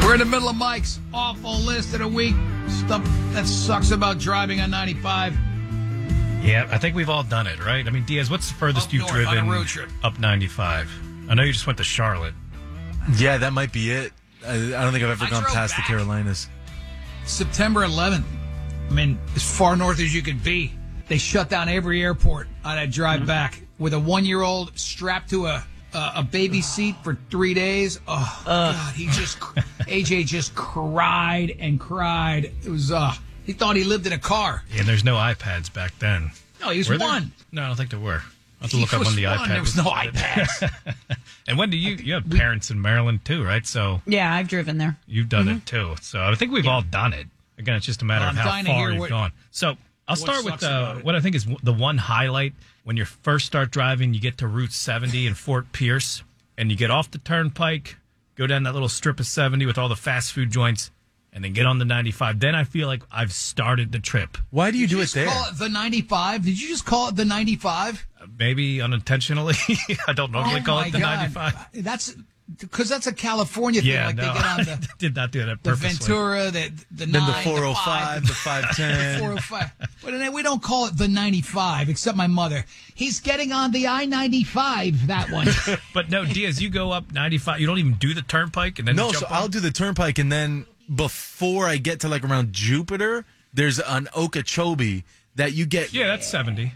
We're in the middle of Mike's awful list of the week. Stuff that sucks about driving on 95. Yeah, I think we've all done it, right? I mean, Diaz, what's the furthest Up you've north driven on a road trip. up 95? I know you just went to Charlotte. Yeah, that might be it. I don't think I've ever gone drove past back. the Carolinas. September 11th. I mean, as far north as you could be. They shut down every airport on that drive back with a 1-year-old strapped to a baby seat for 3 days. Oh, God, AJ just cried and cried. It was, he thought he lived in a car. Yeah, there's no iPads back then. No, he was Were there? one. No, I don't think there were. I'll have to He look up was when the one. iPad There was no iPads. And when do you have parents in Maryland too, right? So Yeah, I've driven there. you've done it too. So I think we've all done it. Again, it's just a matter Well, of I'm how dying to far hear you've what- gone. So I'll start with sucks about it. what I think is the one highlight. When you first start driving, you get to Route 70 in Fort Pierce, and you get off the turnpike, go down that little strip of 70 with all the fast food joints, and then get on the 95. Then I feel like I've started the trip. Why do you do it Just there? call it the 95? Did you just call it the 95? Maybe unintentionally. I don't normally call it the 95. That's because that's a California thing. Yeah, like no, they get on I did not do that the purposely. Ventura, the Then 9, the 405, the 510. 405. But then we don't call it the 95, except my mother. He's getting on the I-95, that one. But no, Diaz, you go up 95. You don't even do the turnpike, and then No, you so jump on? I'll do the turnpike, and then before I get to like around Jupiter, there's an Okeechobee that you get. Yeah, that's 70.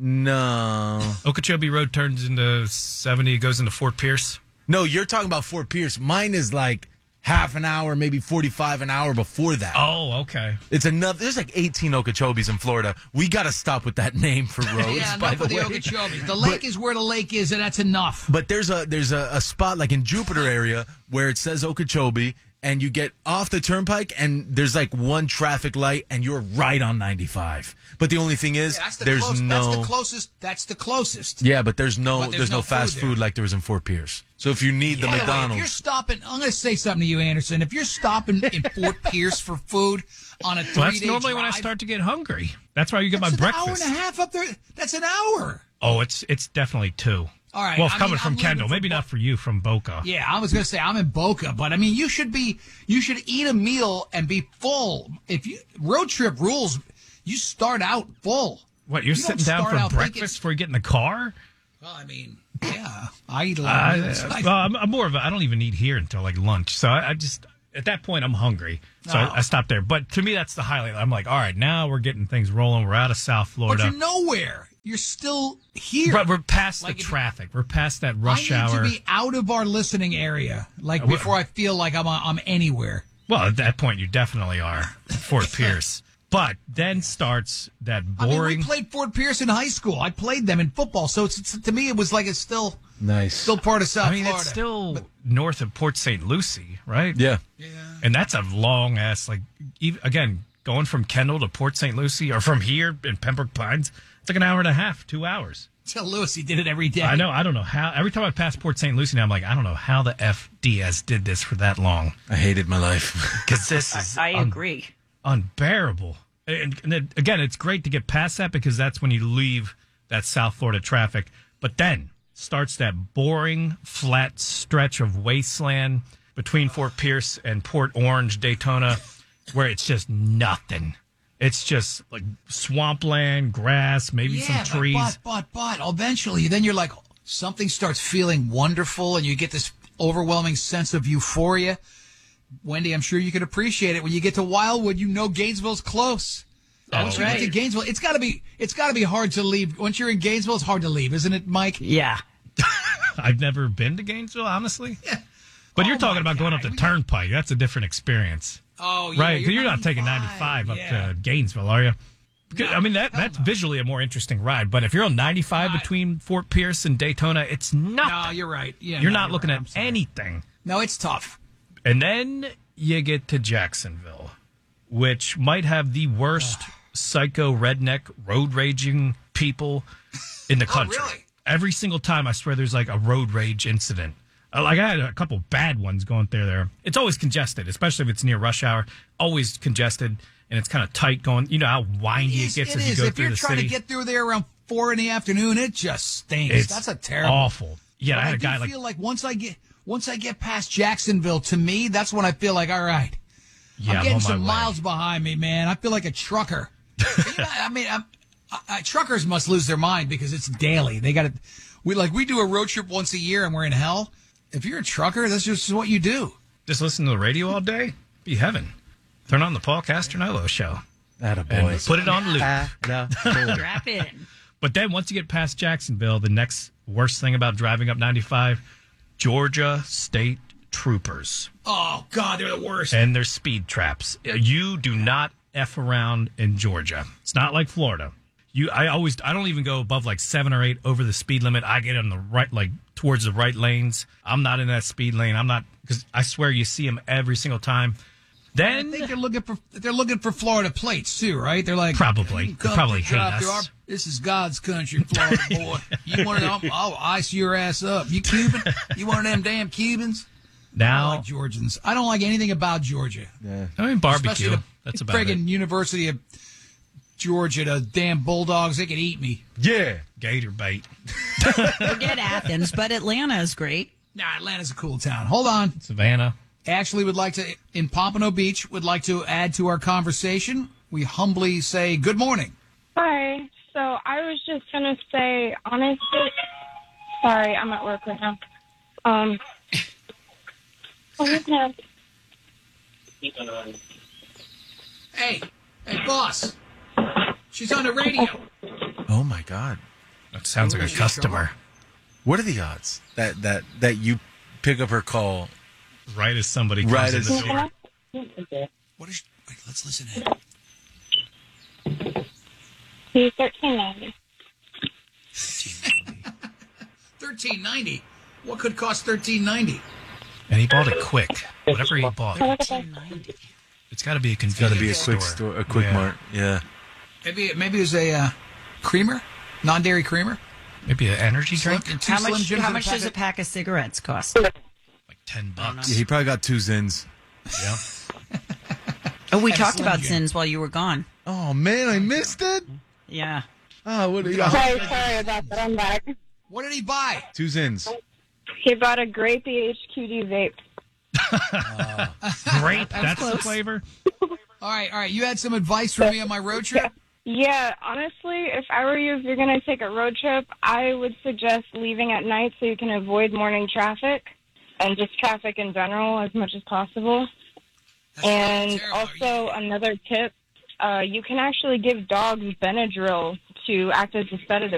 No. Okeechobee Road turns into 70. It goes into Fort Pierce. No, you're talking about Fort Pierce. Mine is like half an hour, maybe 45 an hour before that. Oh, okay. It's another. There's like 18 Okeechobees in Florida. We got to stop with that name for roads. Yeah, by enough the of the way. Okeechobee. The lake is where the lake is, and that's enough. But there's a spot like in Jupiter area where it says Okeechobee, and you get off the turnpike, and there's like one traffic light, and you're right on 95. But the only thing is, Yeah, there's That's the closest. That's the closest. Yeah, but there's no But there's no no fast food food there. like there was in Fort Pierce. So if you need the By the way, if McDonald's, you're stopping, I'm going to say something to you, Anderson. If you're stopping in Fort Pierce for food on a 3-day Well, that's normally when I drive, start to get hungry. That's why you get my that's breakfast. an hour and a half up there. That's an hour. Oh, it's definitely 2. All right. Well, I coming mean, from I'm leaving Kendall, for maybe not for you, from Boca. Yeah, I was going to say I'm in Boca, but I mean, you should eat a meal and be full. If you road trip rules, you start out full. What, you're You don't sitting down start for out breakfast thinking- before you get in the car? Well, I mean, yeah, I eat a lot of meals. Well, I'm more of a, I don't even eat here until like lunch. So I just, at that point, I'm hungry. So I stopped there. But to me, that's the highlight. I'm like, all right, now we're getting things rolling. We're out of South But Florida. you're nowhere. You're still here. But we're past Like the if- traffic. We're past that rush I need hour. to be out of our listening area, like before I feel like I'm anywhere. Well, at that point, you definitely are Fort Pierce. But then starts that I mean, boring. we played Fort Pierce in high school. I played them in football, so it's to me it was like it's still nice. part of South I mean, Florida. it's still north of Port St. Lucie, right? Yeah. And that's a long ass, like, again, going from Kendall to Port St. Lucie, or from here in Pembroke Pines, it's like an hour and a half, 2 hours. Tell Lewis he did it every day. I know. I don't know how. Every time I pass Port St. Lucie now, I'm like, I don't know how the F Diaz did this for that long. I hated my life. Because this is I agree. unbearable. And then, again, it's great to get past that because that's when you leave that South Florida traffic. But then starts that boring, flat stretch of wasteland between Fort Pierce and Port Orange, Daytona, where it's just nothing. It's just like swampland, grass, maybe some trees. But eventually, then you're like, something starts feeling wonderful, and you get this overwhelming sense of euphoria. Wendy, I'm sure you can appreciate it when you get to Wildwood. You know Gainesville's close. Once you get to Gainesville, it's got to be hard to leave. Once you're in Gainesville, it's hard to leave, isn't it, Mike? Yeah. I've never been to Gainesville, honestly. Yeah. But Oh you're talking my about going up God. the Turnpike. That's a different experience. Oh, yeah. Right, because you're not taking 95 up to Gainesville, are you? Because, I mean, that's visually a more interesting ride. But if you're on 95 between Fort Pierce and Daytona, it's nothing. No, you're right. Yeah, You're no, not looking right. at I'm sorry. anything. No, it's tough. And then you get to Jacksonville, which might have the worst psycho redneck road raging people in the country. really? Every single time, I swear, there's like a road rage incident. Like I had a couple bad ones going through there. It's always congested, especially if it's near rush hour. Always congested, and it's kind of tight going. You know how windy it gets as you go If through you're the trying city. to get through there around 4 in the afternoon, it just stinks. It's That's a terrible. awful. Yeah, But I had a do guy like feel like once I once I get past Jacksonville, to me, that's when I feel like, all right, Yeah, I'm getting on my some way. miles behind me, man. I feel like a trucker. Truckers must lose their mind because it's daily. They got to. We do a road trip once a year and we're in hell. If you're a trucker, that's just what you do. Just listen to the radio all day? Be heaven. Turn on the Paul Castronello show. Attaboy. And put it on loop. Strap in. But then once you get past Jacksonville, the next worst thing about driving up 95, Georgia State Troopers Oh, God, they're the worst. and their speed traps. You do not F around in Georgia. It's not like Florida. I don't even go above like 7 or 8 over the speed limit. I get on the right, like towards the right lanes. I'm not in that speed lane. I'm not, because I swear you see them every single time. I Then think they're looking for Florida plates too, right? They're like Probably. "You They come probably to drive hate through us." this is God's country, Florida boy. You want to? I'll ice your ass up. You Cuban? You one of them damn Cubans? I don't now, like Georgians. I don't like anything about Georgia. I mean, barbecue. Especially the That's about friggin' it. University of Georgia, the damn Bulldogs. They could eat me. Yeah. Gator bait. Forget Athens, but Atlanta is great. Nah, Atlanta's a cool town. Hold on. Savannah. Ashley would like to, in Pompano Beach, would like to add to our conversation. We humbly say good morning. Hi. So I was just going to say, honestly, sorry, I'm at work right now. Hey, boss. She's on the radio. Oh my God. That sounds like a customer. What are the odds that you pick up her call? Right as somebody comes Right in as- the door. What is? Wait, let's listen in. He's $13.90. $13.90. What could cost $13.90? And he bought it quick. Whatever he bought. It's got to be a Got to be a convenience quick store, a quick Yeah. mart. Yeah. Maybe it was a creamer, non-dairy creamer. Maybe an energy drink? Slim- two How Slim much? Jims How in much does a pack of cigarettes cost? Like $10. Yeah, he probably got 2 Zins. Yeah. Oh, we And a talked Slim about Jim. sins while you were gone. Oh man, I missed it. Yeah. Oh, what do you got? Sorry about that. I'm back. What did he buy? 2 Zins. He bought a grapey HQD vape. Grape. That's the close. flavor. All right. You had some advice for me on my road trip. Yeah, honestly, if I were you, if you're going to take a road trip, I would suggest leaving at night so you can avoid morning traffic and just traffic in general as much as possible. That's And terrible. also another tip, you can actually give dogs Benadryl to act as a sedative.